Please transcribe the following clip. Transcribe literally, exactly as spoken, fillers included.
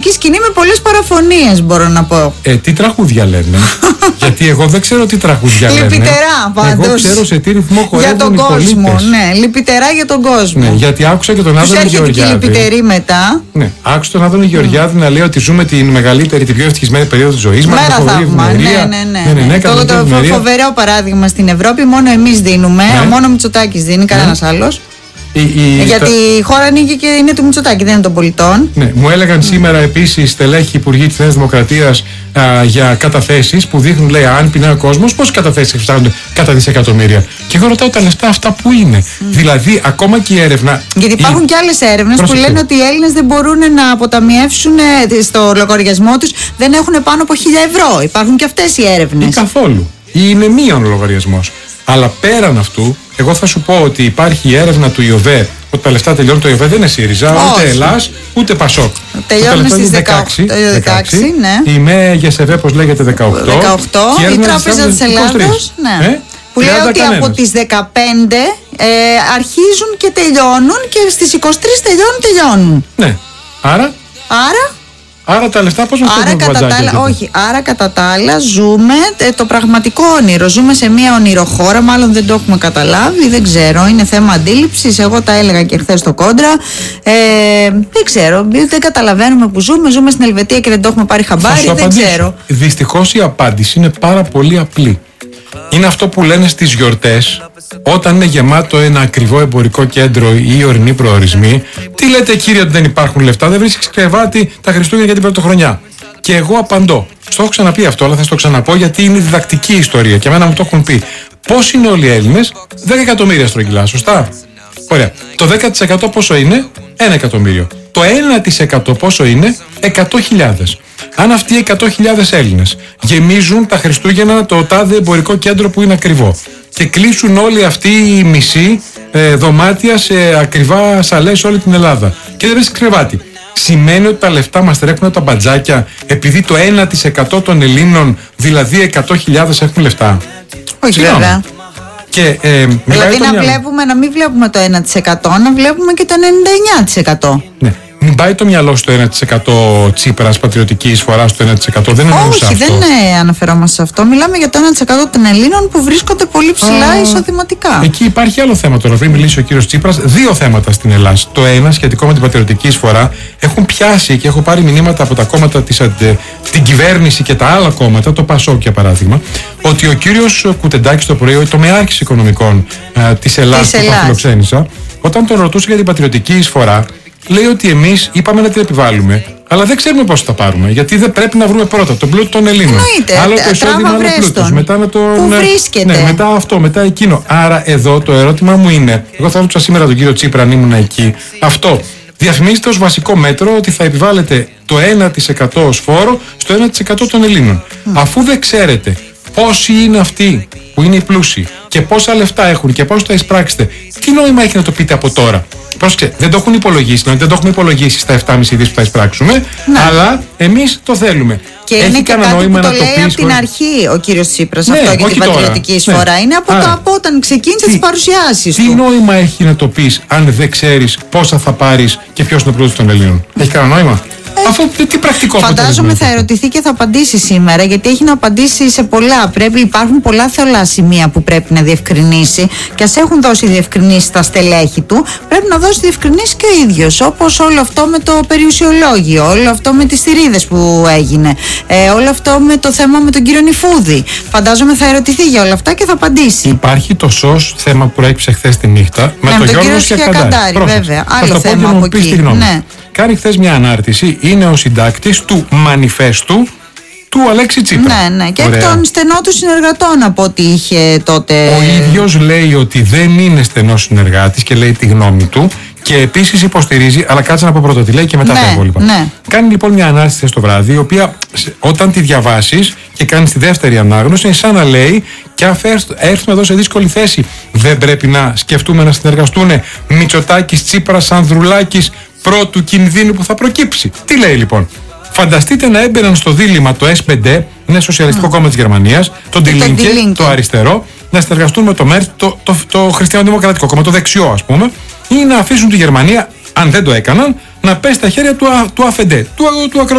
ελληνική σκηνή με πολλές παραφωνίες, μπορώ να πω. Ε, τι τραγούδια λένε? Γιατί εγώ δεν ξέρω τι τραγούδια λένε. Λυπητερά πάντως. Εγώ ξέρω σε τι ρυθμό χορεύουν για τον οι κόσμο. πολίτες. Ναι, λυπητερά για τον κόσμο. Ναι, γιατί άκουσα και τον Άδωνη Γεωργιάδη. Τους έρχεται και λυπητερή μετά. Ναι, άκουσα τον Άδωνη Γεωργιάδη mm. να λέει ότι ζούμε την μεγαλύτερη, την πιο ευτυχισμένη περίοδο της ζωής μας. Μέρα θαύμα. Ναι, ναι, ναι. ναι, ναι, ναι. Το, το φοβερό παράδειγμα στην Ευρώπη μόνο εμείς δίνουμε. Ναι. Μόνο ο Μητσοτάκης δίνει, κανένας ναι. άλλος. Η, η, Γιατί τα... η χώρα ανοίγει και είναι του Μητσοτάκη, δεν είναι των πολιτών. Ναι, μου έλεγαν mm. σήμερα επίσης στελέχοι υπουργοί της Νέας Δημοκρατίας α, για καταθέσεις που δείχνουν, λέει, αν πεινάει ο κόσμος, πόσες καταθέσεις φτάνουν κατά δισεκατομμύρια. Και εγώ ρωτάω τα λεφτά αυτά που είναι. Mm. Δηλαδή, ακόμα και η έρευνα. Γιατί υπάρχουν η... και άλλες έρευνες που λένε ότι οι Έλληνες δεν μπορούν να αποταμιεύσουν στο λογαριασμό τους, δεν έχουν πάνω από χίλια ευρώ. Υπάρχουν και αυτές οι έρευνες. Ή καθόλου. Ή είναι μείον ο λογαριασμός. Αλλά πέραν αυτού, εγώ θα σου πω ότι υπάρχει η έρευνα του ΙΟΒΕ ότι τα λεφτά τελειώνουν. Το ΙΟΒΕ δεν είναι ΣΥΡΙΖΑ, ούτε Ελλάς, ούτε ΠΑΣΟΚ. Τελειώνουν στις δεκαοκτώ, δεκαέξι, ναι. Η ΜΕΓΕΣΕΒΕ, πώς λέγεται, δεκαοκτώ. δεκαοκτώ. Η Τράπεζα της Ελλάδος, ναι. Ε? Που λέει ότι κανένας. Από τις δεκαπέντε ε, αρχίζουν και τελειώνουν και στις είκοσι τρεις τελειώνουν, τελειώνουν. Ναι. Άρα. Άρα. Άρα τα λεφτά πώς μας άρα κατά τα άλλα, όχι, άρα κατά τα άλλα ζούμε ε, το πραγματικό όνειρο. Ζούμε σε μια ονειροχώρα, μάλλον δεν το έχουμε καταλάβει, δεν ξέρω, είναι θέμα αντίληψης. Εγώ τα έλεγα και χθες στο Κόντρα. Ε, δεν ξέρω, δεν καταλαβαίνουμε που ζούμε. Ζούμε στην Ελβετία και δεν το έχουμε πάρει χαμπάρι, δεν απαντήσω. ξέρω. Δυστυχώς η απάντηση είναι πάρα πολύ απλή. Είναι αυτό που λένε στις γιορτές, όταν είναι γεμάτο ένα ακριβό εμπορικό κέντρο ή ορεινοί προορισμοί. Τι λέτε, κύριε, ότι δεν υπάρχουν λεφτά, δεν βρίσκεις κρεβάτι τα Χριστούγεννα για την πρωτοχρονιά? Και εγώ απαντώ. Στο έχω ξαναπεί αυτό, αλλά θα το ξαναπώ γιατί είναι διδακτική ιστορία και εμένα μου το έχουν πει. Πώς είναι όλοι οι Έλληνες? δέκα εκατομμύρια στρογγυλά, σωστά? Ωραία. Το δέκα τοις εκατό πόσο είναι? ένα εκατομμύριο. Το ένα τοις εκατό πόσο είναι? εκατό χιλιάδες. Αν αυτοί οι εκατό χιλιάδες Έλληνες γεμίζουν τα Χριστούγεννα το τάδε εμπορικό κέντρο που είναι ακριβό και κλείσουν όλοι αυτοί οι μισοί ε, δωμάτια σε ακριβά σαλές σε όλη την Ελλάδα και δεν βρίσκει κρεβάτι, σημαίνει ότι τα λεφτά μας τρέχουν από τα μπατζάκια επειδή το ένα τοις εκατό των Ελλήνων, δηλαδή εκατό χιλιάδες, έχουν λεφτά? Όχι βέβαια. Και, ε, δηλαδή να, βλέπουμε, να μην βλέπουμε το ένα τοις εκατό, να βλέπουμε και το ενενήντα εννιά τοις εκατό. Ναι. Μην πάει το μυαλό στο ένα τοις εκατό Τσίπρας, πατριωτική εισφορά στο ένα τοις εκατό. Δεν εννοούσα αυτό. Όχι, δεν αναφερόμαστε σε αυτό. Μιλάμε για το ένα τοις εκατό των Ελλήνων που βρίσκονται πολύ ψηλά Α, εισοδηματικά. Εκεί υπάρχει άλλο θέμα τώρα. Πριν μιλήσει ο κύριος Τσίπρας, δύο θέματα στην Ελλάδα. Το ένα, σχετικό με την πατριωτική εισφορά, έχουν πιάσει και έχω πάρει μηνύματα από τα κόμματα της αντε, την κυβέρνηση και τα άλλα κόμματα, το ΠΑΣΟΚ για παράδειγμα, ότι ο κύριος Κουτεντάκης το πρωί, ο τομεάρχης οικονομικών της Ελλάδας που τον φιλοξένησα, όταν τον ρωτούσε για την πατριωτική εισφορά, λέει ότι εμείς είπαμε να την επιβάλλουμε, αλλά δεν ξέρουμε πώς θα πάρουμε. Γιατί δεν πρέπει να βρούμε πρώτα τον πλούτο των Ελλήνων. Εννοείται. Άλλο το εισόδημα, άλλο πλούτος. Μετά να τον. Πού βρίσκεται. Ναι, μετά αυτό, μετά εκείνο. Άρα εδώ το ερώτημα μου είναι, εγώ θα ρωτούσα σήμερα τον κύριο Τσίπρα αν ήμουν εκεί, αυτό. Διαφημίζεται ως βασικό μέτρο ότι θα επιβάλλεται το ένα τοις εκατό ως φόρο στο ένα τοις εκατό των Ελλήνων. Mm. Αφού δεν ξέρετε πόσοι είναι αυτοί που είναι οι πλούσιοι και πόσα λεφτά έχουν και πώς θα εισπράξετε, τι νόημα έχει να το πείτε από τώρα? Πρόσεξε, δεν το έχουν υπολογίσει, δεν το έχουμε υπολογίσει στα επτά κόμμα πέντε δις που θα εισπράξουμε, να. αλλά εμείς το θέλουμε. Και έχει είναι και κάτι που το, το λέει από την αρχή ο κύριος Τσίπρας, ναι, αυτό για την πατριωτική εισφορά. Ναι. Είναι από, Άρα, το, από όταν ξεκίνησε τις παρουσιάσεις τι του. Τι νόημα έχει να το πεις αν δεν ξέρεις πόσα θα πάρεις και ποιος είναι ο πλούτος των Ελλήνων? Έχει κανένα νόημα? Ε, Αφού τι πρακτικό φαντάζομαι θα ερωτηθεί και θα απαντήσει σήμερα, γιατί έχει να απαντήσει σε πολλά. Πρέπει, υπάρχουν πολλά θεολά σημεία που πρέπει να διευκρινίσει, και ας έχουν δώσει διευκρινήσει στα στελέχη του, πρέπει να δώσει διευκρινήσει και ο ίδιος. Όπως όλο αυτό με το περιουσιολόγιο, όλο αυτό με τις θηρίδες που έγινε, ε, όλο αυτό με το θέμα με τον κύριο Νιφούδη. Φαντάζομαι θα ερωτηθεί για όλα αυτά και θα απαντήσει. Υπάρχει το ΣΟΣ θέμα που προέκυψε χθες τη νύχτα με, με τον, τον Γιώργο Σκιακαντάρη. Βέβαια, άλλο θέμα από εκεί. Ναι. Κάνει χθες μια ανάρτηση, είναι ο συντάκτης του μανιφέστου του Αλέξη Τσίπρα. Ναι, ναι, και εκ των στενών του συνεργατών από ό,τι είχε τότε. Ο ίδιος λέει ότι δεν είναι στενός συνεργάτης και λέει τη γνώμη του, και επίσης υποστηρίζει, αλλά κάτσε να πω πρώτα τι λέει και μετά ναι, τα υπόλοιπα. Ναι. Κάνει λοιπόν μια ανάρτηση το βράδυ, η οποία όταν τη διαβάσεις και κάνεις τη δεύτερη ανάγνωση, είναι σαν να λέει, και αν έρθουμε εδώ σε δύσκολη θέση, δεν πρέπει να σκεφτούμε να συνεργαστούν Μητσοτάκης, Τσίπρας, Ανδρουλάκης, πρώτου κινδύνου που θα προκύψει. Τι λέει λοιπόν? Φανταστείτε να έμπαιναν στο δίλημμα το ες πέντε ντι, είναι Σοσιαλιστικό mm. Κόμμα της Γερμανίας, το Die Linke, το αριστερό, να συνεργαστούν με το Μέρτ, το, το, το, το Χριστιανοδημοκρατικό Κόμμα, το δεξιό ας πούμε, ή να αφήσουν τη Γερμανία, αν δεν το έκαναν, να πέσει στα χέρια του, του Αφεντέ, του, του